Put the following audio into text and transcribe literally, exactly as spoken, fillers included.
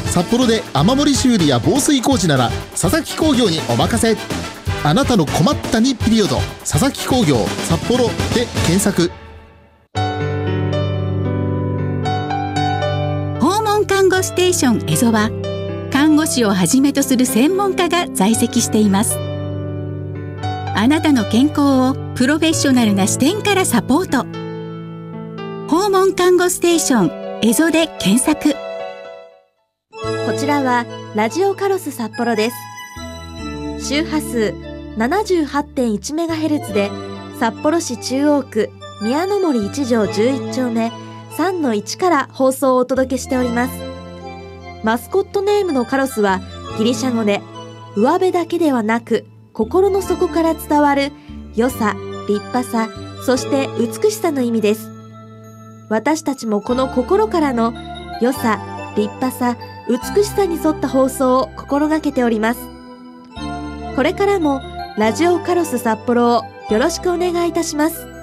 札幌で雨漏り修理や防水工事なら佐々木工業にお任せ。あなたの困ったにピリオド、佐々木工業札幌で検索。 訪問看護ステーションエゾは看護師をはじめとする専門家が在籍しています。あなたの健康をプロフェッショナルな視点からサポート。訪問看護ステーションエゾで検索。 こちらはラジオカロス札幌です。周波数 ななじゅうはちてんいちメガヘルツ で札幌市中央区宮の森いち条じゅういち丁目 さんのいち から放送をお届けしております。マスコットネームのカロスはギリシャ語で上辺だけではなく心の底から伝わる良さ、立派さ、そして美しさの意味です。私たちもこの心からの良さ、立派さ、美しさに沿った放送を心がけております。これからもラジオカロス札幌をよろしくお願いいたします。